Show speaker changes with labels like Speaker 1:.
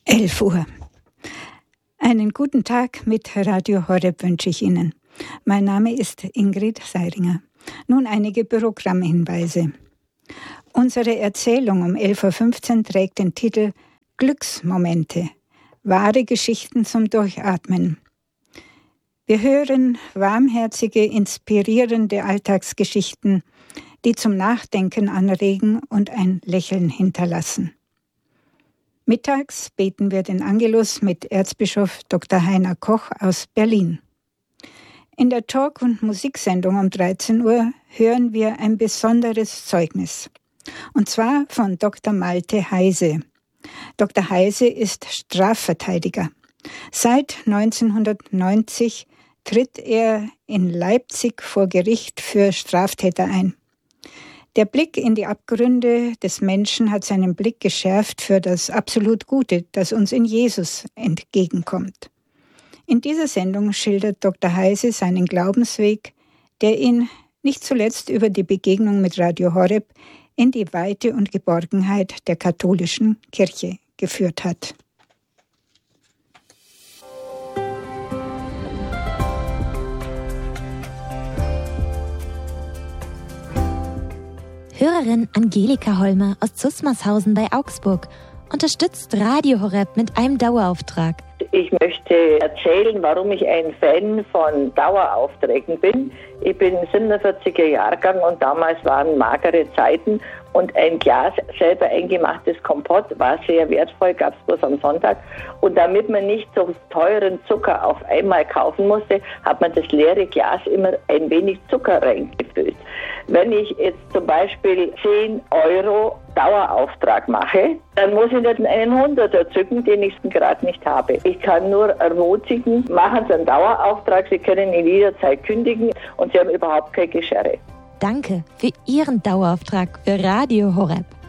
Speaker 1: 11 Uhr. Einen guten Tag mit Radio Horeb wünsche ich Ihnen. Mein Name ist Ingrid Seiringer. Nun einige Programmhinweise. Unsere Erzählung um 11.15 Uhr trägt den Titel Glücksmomente. Wahre Geschichten zum Durchatmen. Wir hören warmherzige, inspirierende Alltagsgeschichten, die zum Nachdenken anregen und ein Lächeln hinterlassen. Mittags beten wir den Angelus mit Erzbischof Dr. Heiner Koch aus Berlin. In der Talk- und Musiksendung um 13 Uhr hören wir ein besonderes Zeugnis. Und zwar von Dr. Malte Heise. Dr. Heise ist Strafverteidiger. Seit 1990 tritt er in Leipzig vor Gericht für Straftäter ein. Der Blick in die Abgründe des Menschen hat seinen Blick geschärft für das absolut Gute, das uns in Jesus entgegenkommt. In dieser Sendung schildert Dr. Heise seinen Glaubensweg, der ihn nicht zuletzt über die Begegnung mit Radio Horeb in die Weite und Geborgenheit der katholischen Kirche geführt hat.
Speaker 2: Hörerin Angelika Holmer aus Zusmarshausen bei Augsburg unterstützt Radio Horeb mit einem Dauerauftrag.
Speaker 3: Ich möchte erzählen, warum ich ein Fan von Daueraufträgen bin. Ich bin 47er Jahrgang und damals waren magere Zeiten und ein Glas selber eingemachtes Kompott war sehr wertvoll, gab es bloß am Sonntag. Und damit man nicht so teuren Zucker auf einmal kaufen musste, hat man das leere Glas immer ein wenig Zucker reingefüllt. Wenn ich jetzt zum Beispiel 10 € Dauerauftrag mache, dann muss ich nicht einen 100er zücken, den ich gerade nicht habe. Ich kann nur ermutigen, machen Sie einen Dauerauftrag, Sie können ihn jederzeit kündigen und Sie haben überhaupt keine Geschere.
Speaker 2: Danke für Ihren Dauerauftrag für Radio Horeb.